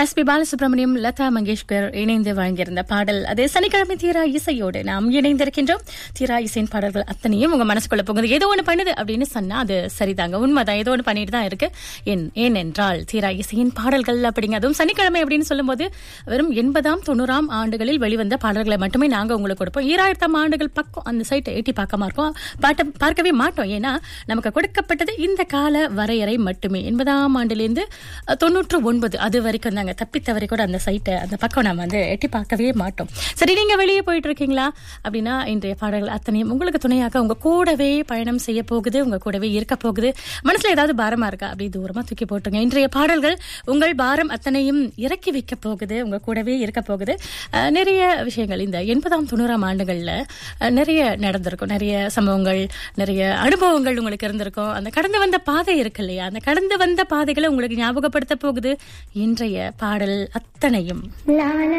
S P. Balasubramaniam, Latha Mangeshkar இணைந்து வழங்கியிருந்த பாடல். அது சனிக்கிழமை தீரா இசையோடு நாம் இணைந்திருக்கின்றோம். தீரா இசையின் பாடல்கள் அத்தனையும் உங்க மனசுக்குள்ள போகுது. ஏதோ ஒண்ணு பண்ணுது அப்படின்னு சொன்னா அது சரிதாங்க, உண்மைதான். ஏதோ ஒண்ணு பண்ணிட்டு தான் இருக்கு. ஏனென்றால் தீரா இசையின் பாடல்கள் அப்படிங்க, அதுவும் சனிக்கிழமை அப்படின்னு சொல்லும் போது வெறும் 80ஆம் 90ஆம் ஆண்டுகளில் வெளிவந்த பாடல்களை மட்டுமே நாங்க உங்களுக்கு கொடுப்போம். 2000ஆம் ஆண்டுகள் பக்கம் அந்த சைட்டை எட்டி பார்க்கவே மாட்டோம். ஏன்னா நமக்கு கொடுக்கப்பட்டது இந்த கால வரையறை மட்டுமே. 80ஆம் ஆண்டிலிருந்து 99 அது வரைக்கும் தாங்க. தப்பித்தவரை கூட அந்த சைட்டை அந்த பக்கம் நம்ம எட்டி பார்க்கவே மாட்டோம். சரி, நீங்க வெளியே போயிட்டு இருக்கீங்களா அப்படின்னா இன்றைய பாடல்கள் அத்தனையும் உங்களுக்கு துணையாக உங்க கூடவே பயணம் செய்ய போகுது, உங்க கூடவே இருக்க போகுது. மனசுல ஏதாவது பாரமா இருக்கா, அப்படி தூரமா தூக்கி போட்டுங்க. இன்றைய பாடல்கள் உங்கள் பாரம் அத்தனையும் இறக்கி வைக்க போகுது, உங்க கூடவே இருக்க போகுது. நிறைய விஷயங்கள் இந்த 80ஆம் 90ஆம் ஆண்டுகள்ல நிறைய நடந்திருக்கும். நிறைய சம்பவங்கள், நிறைய அனுபவங்கள் உங்களுக்கு இருந்திருக்கும். அந்த கடந்து வந்த பாதை இருக்கு இல்லையா, அந்த கடந்து வந்த பாதைகளை உங்களுக்கு ஞாபகப்படுத்த போகுது இன்றைய பாடல் அத்தனையும்.